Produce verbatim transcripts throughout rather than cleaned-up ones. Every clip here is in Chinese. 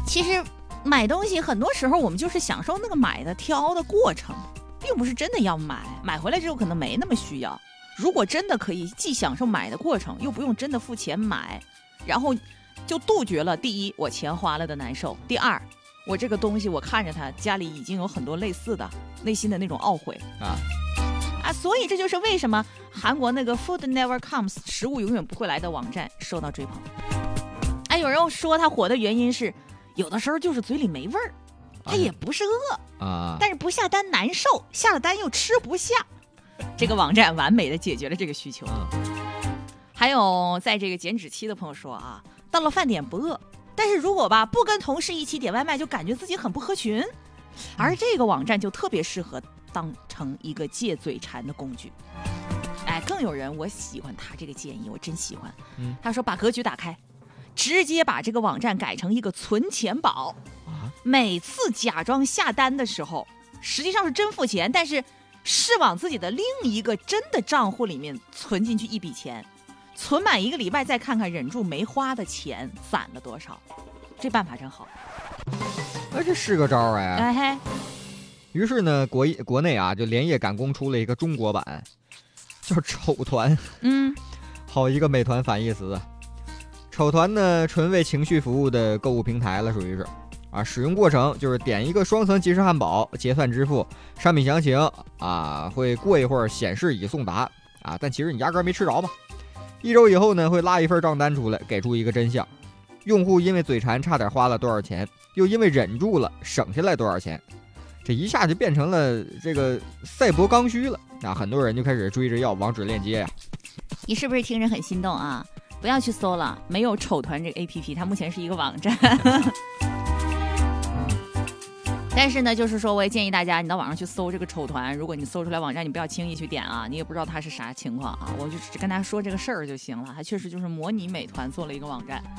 其实买东西很多时候我们就是享受那个买的挑的过程，并不是真的要买，买回来之后可能没那么需要。如果真的可以既享受买的过程，又不用真的付钱买，然后就杜绝了第一我钱花了的难受，第二我这个东西我看着它家里已经有很多类似的，内心的那种懊悔啊啊！所以这就是为什么韩国那个 Food Never Comes 食物永远不会来的网站受到追捧。哎，有人说它火的原因是有的时候就是嘴里没味儿，它也不是饿啊，但是不下单难受，下了单又吃不下。这个网站完美的解决了这个需求。还有在这个减脂期的朋友说啊，到了饭点不饿，但是如果吧不跟同事一起点外卖，就感觉自己很不合群。而这个网站就特别适合当成一个戒嘴馋的工具。哎，更有人我喜欢他这个建议，我真喜欢。嗯、他说把格局打开，直接把这个网站改成一个存钱宝。啊、每次假装下单的时候，实际上是真付钱，但是是往自己的另一个真的账户里面存进去一笔钱，存满一个礼拜，再看看忍住没花的钱攒了多少。这办法真好。 那这是个招哎。 哎嘿。 于是呢，国国内啊就连夜赶工出了一个中国版，叫丑团。嗯，好一个美团反义词。丑团呢，纯为情绪服务的购物平台了，属于是。啊，使用过程就是点一个双层即食汉堡，结算支付，商品详情啊会过一会儿显示已送达啊，但其实你压根没吃着嘛。一周以后呢，会拉一份账单出来，给出一个真相。用户因为嘴馋差点花了多少钱，又因为忍住了省下来多少钱，这一下就变成了这个赛博刚需了啊！很多人就开始追着要网址链接呀、 啊。你是不是听着很心动啊？不要去搜了，没有丑团这个 A P P， 它目前是一个网站。但是呢，就是说我也建议大家，你到网上去搜这个丑团，如果你搜出来网站，你不要轻易去点啊，你也不知道它是啥情况啊。我就只跟大家说这个事儿就行了，它确实就是模拟美团做了一个网站。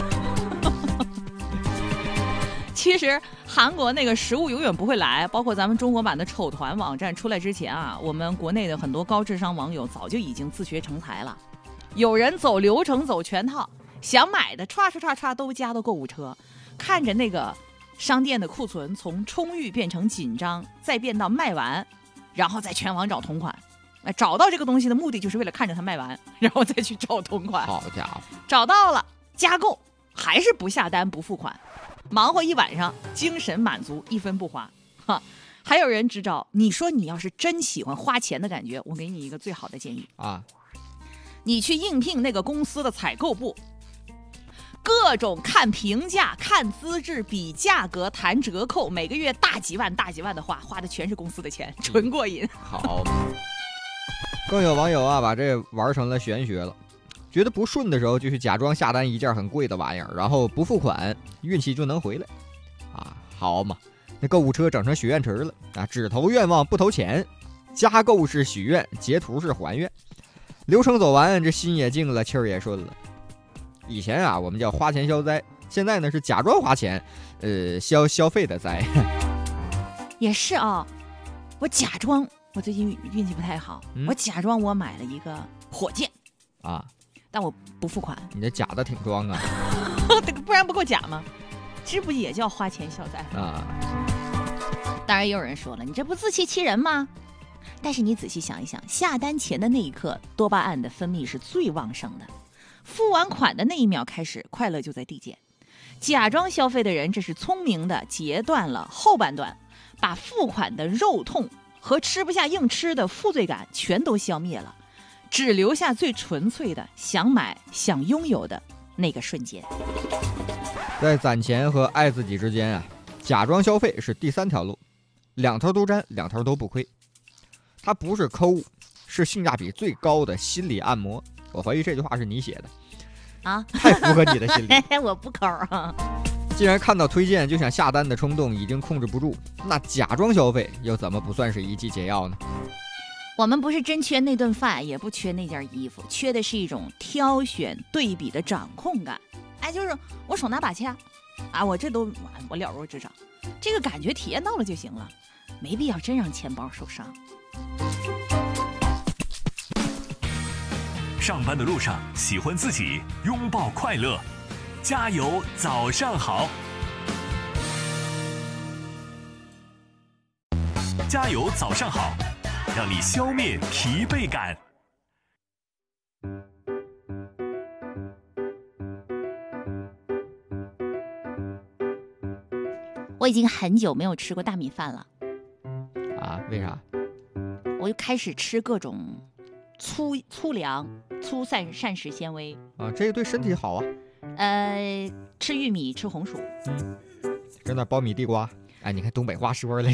其实韩国那个食物永远不会来，包括咱们中国版的丑团网站出来之前啊，我们国内的很多高智商网友早就已经自学成才了。有人走流程走全套，想买的唰唰唰唰都加到购物车，看着那个商店的库存从充裕变成紧张，再变到卖完，然后再全网找同款。找到这个东西的目的就是为了看着它卖完，然后再去找同款。 好家伙， 找到了加购，还是不下单不付款，忙活一晚上，精神满足，一分不花。哈，还有人支招，你说你要是真喜欢花钱的感觉，我给你一个最好的建议啊，你去应聘那个公司的采购部。各种看评价、看资质、比价格、谈折扣，每个月大几万、大几万的花，花的全是公司的钱，纯过瘾。 好，更有网友啊，把这玩成了玄学了，觉得不顺的时候就去假装下单一件很贵的玩意儿，然后不付款，运气就能回来。啊，好嘛，那购物车整成许愿池了啊，只投愿望不投钱，加购是许愿，截图是还愿，流程走完，这心也静了，气儿也顺了。以前啊，我们叫花钱消灾，现在呢是假装花钱，呃，消消费的灾。 也是啊、哦，我假装我最近运气不太好、嗯，我假装我买了一个火箭啊，但我不付款。 你这假的挺装啊， 不然不够假吗？这不也叫花钱消灾啊？当然也有人说了，你这不自欺欺人吗？但是你仔细想一想，下单前的那一刻，多巴胺的分泌是最旺盛的。付完款的那一秒开始，快乐就在递减。假装消费的人，这是聪明的截断了后半段，把付款的肉痛和吃不下硬吃的负罪感全都消灭了，只留下最纯粹的想买想拥有的那个瞬间。 在攒钱和爱自己之间啊，假装消费是第三条路，两头都沾，两头都不亏。它不是抠，是性价比最高的心理按摩。我怀疑这句话是你写的啊，太符合你的心理。 我不抠啊。 既然看到推荐就想下单的冲动已经控制不住，那假装消费又怎么不算是一剂解药呢？ 我们不是真缺那顿饭，也不缺那件衣服，缺的是一种挑选对比的掌控感。哎，就是我手拿把掐啊，我这都我了如指掌，这个感觉体验到了就行了，没必要真让钱包受伤。 上班的路上喜欢自己，拥抱快乐，加油早上好。 加油早上好，让你消灭疲惫感。 我已经很久没有吃过大米饭了。 啊？为啥？ 我就开始吃各种粗粗粮、粗膳膳食纤维啊，这个对身体好啊。 呃，吃玉米，吃红薯， 嗯，整点苞米地瓜。哎，你看东北话说了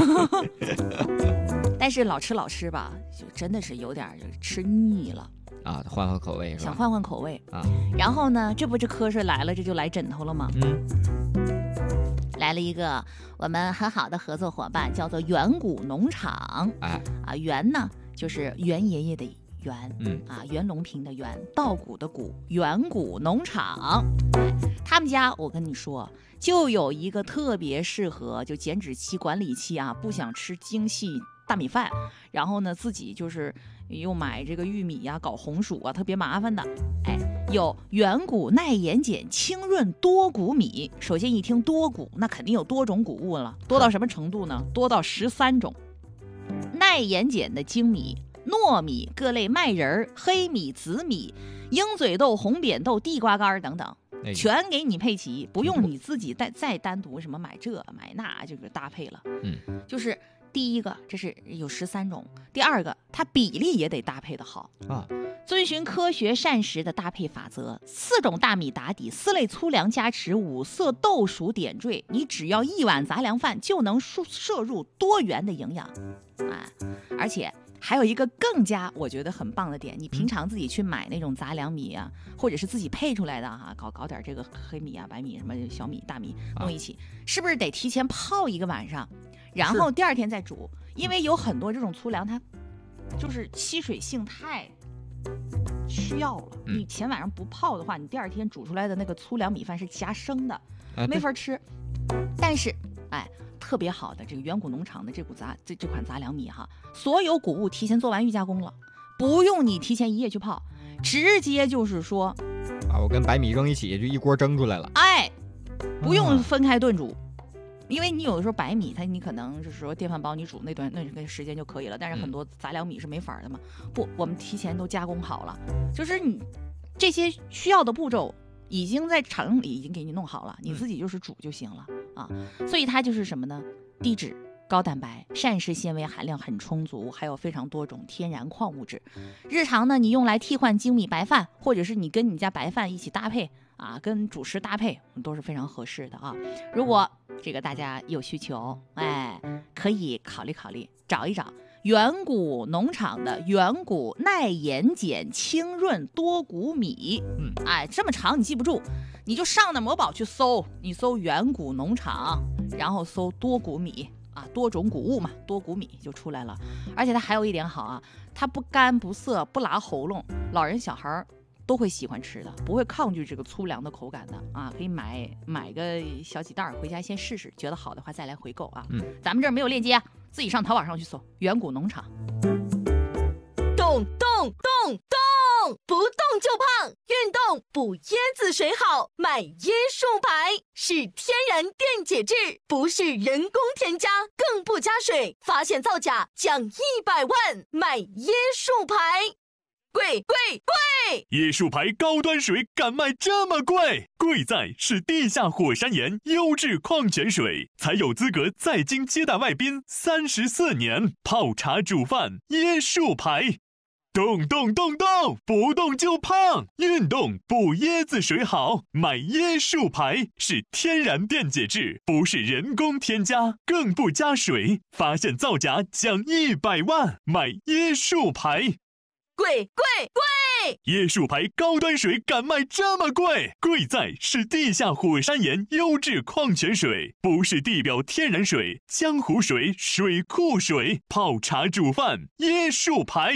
但是老吃老吃吧，就真的是有点吃腻了啊，换换口味是吧？ 想换换口味啊。 然后呢，这不这瞌睡来了，这就来枕头了吗？ 嗯。 来了一个我们很好的合作伙伴，叫做远古农场。 哎， 啊，袁呢就是袁爷爷的袁， 嗯啊，袁隆平的袁，稻谷的谷，远古农场。他们家我跟你说，就有一个特别适合就减脂期、管理期啊，不想吃精细大米饭，然后呢自己就是又买这个玉米呀、啊，搞红薯啊，特别麻烦的。哎，有远谷耐盐碱清润多谷米。首先一听多谷，那肯定有多种谷物了，多到什么程度呢？多到十三种。耐盐碱的精米、糯米、各类麦仁、黑米、紫米、鹰嘴豆、红扁豆、地瓜干等等，全给你配齐，不用你自己再再单独什么买这买那，就是搭配了。 嗯， 就是第一个，这是有十三种；第二个，它比例也得搭配的好啊。 遵循科学膳食的搭配法则，四种大米打底，四类粗粮加持，五色豆薯点缀，你只要一碗杂粮饭就能摄入多元的营养啊！而且还有一个更加我觉得很棒的点，你平常自己去买那种杂粮米啊，或者是自己配出来的哈、啊，搞搞点这个黑米啊、白米什么小米、大米弄一起，啊、是不是得提前泡一个晚上，然后第二天再煮？因为有很多这种粗粮它就是吸水性太需要了， 嗯、 你前晚上不泡的话，你第二天煮出来的那个粗粮米饭是夹生的，啊、没法吃。但是，哎，特别好的这个远古农场的这股杂这这款杂粮米哈，所有谷物提前做完预加工了，不用你提前一夜去泡，直接就是说， 啊，我跟白米扔一起就一锅蒸出来了， 哎，不用分开炖煮。嗯，因为你有的时候白米它你可能就是说电饭煲你煮那段那个时间就可以了，但是很多杂粮米是没法的嘛。不，我们提前都加工好了，就是你这些需要的步骤已经在厂里已经给你弄好了，你自己就是煮就行了啊。所以它就是什么呢？低脂、高蛋白，膳食纤维含量很充足，还有非常多种天然矿物质。日常呢，你用来替换精米白饭，或者是你跟你家白饭一起搭配啊，跟主食搭配都是非常合适的啊。如果这个大家有需求，哎，可以考虑考虑，找一找远古农场的远古耐盐碱清润多谷米。嗯，哎，这么长你记不住，你就上那某宝去搜，你搜远古农场，然后搜多谷米啊，多种谷物嘛，多谷米就出来了。而且它还有一点好啊，它不干不涩，不拉喉咙，老人小孩都会喜欢吃的，不会抗拒这个粗粮的口感的啊！可以买买个小几袋回家先试试，觉得好的话再来回购啊。嗯，咱们这儿没有链接啊，自己上淘宝上去搜远古农场。 动动动动，不动就胖，运动补椰子水好，买椰树牌是天然电解质，不是人工添加，更不加水，发现造假奖一百万，买椰树牌。贵贵贵！ 椰树牌高端水敢卖这么贵？贵在是地下火山岩优质矿泉水，才有资格在京接待外宾三十四年，泡茶煮饭椰树牌。动动动动，不动就胖，运动补椰子水好，买椰树牌是天然电解质，不是人工添加，更不加水，发现造假奖一百万，买椰树牌。 贵贵贵！ 椰树牌高端水敢卖这么贵？贵在是地下火山岩优质矿泉水，不是地表天然水、江湖水、水库水，泡茶煮饭椰树牌。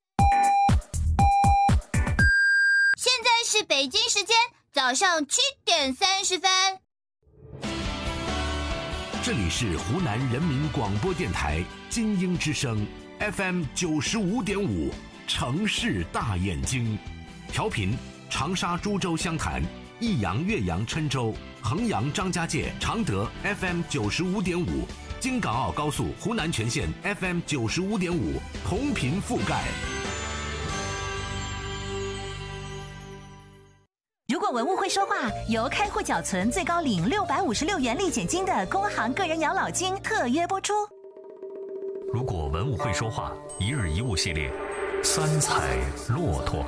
现在是北京时间早上七点三十分。 这里是湖南人民广播电台精英之声 F M 九十五点五。城市大眼睛，调频长沙、株洲、湘潭、益阳、岳阳、郴州、衡阳、张家界、常德 F M 九十五点五， 京港澳高速湖南全线 F M 九十五点五同频覆盖。 如果文物会说话，由开户缴存最高领六百五十六元立减金的工行个人养老金特约播出。 如果文物会说话，一日一物系列，三彩骆驼。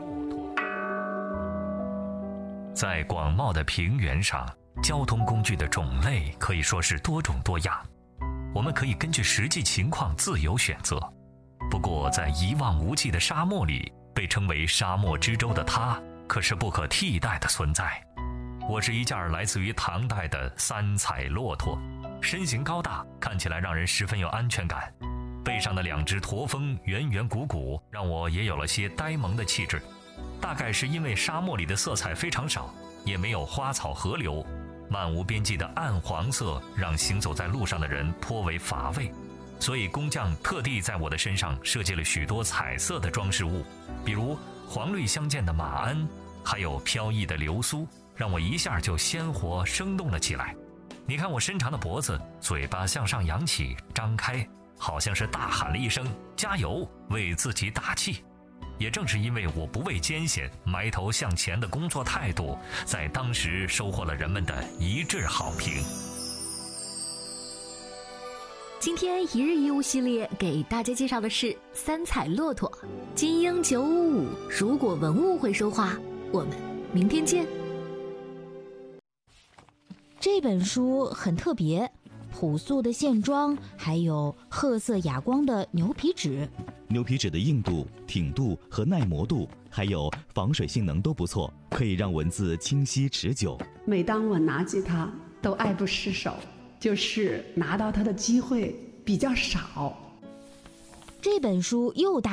在广袤的平原上，交通工具的种类可以说是多种多样，我们可以根据实际情况自由选择。不过在一望无际的沙漠里，被称为沙漠之舟的它可是不可替代的存在。我是一件来自于唐代的三彩骆驼，身形高大，看起来让人十分有安全感。背上的两只驼峰圆圆鼓鼓，让我也有了些呆萌的气质。大概是因为沙漠里的色彩非常少，也没有花草河流，漫无边际的暗黄色让行走在路上的人颇为乏味，所以工匠特地在我的身上设计了许多彩色的装饰物，比如黄绿相间的马鞍，还有飘逸的流苏，让我一下就鲜活生动了起来。你看我伸长的脖子，嘴巴向上扬起张开，好像是大喊了一声加油，为自己打气。也正是因为我不畏艰险，埋头向前的工作态度，在当时收获了人们的一致好评。 今天一日一物系列给大家介绍的是三彩骆驼。金鹰九五五，如果文物会说话，我们明天见。 这本书很特别，朴素的线装，还有褐色哑光的牛皮纸。 牛皮纸的硬度、挺度和耐磨度，还有防水性能都不错，可以让文字清晰持久。 每当我拿起它，都爱不释手，就是拿到它的机会比较少。 这本书又大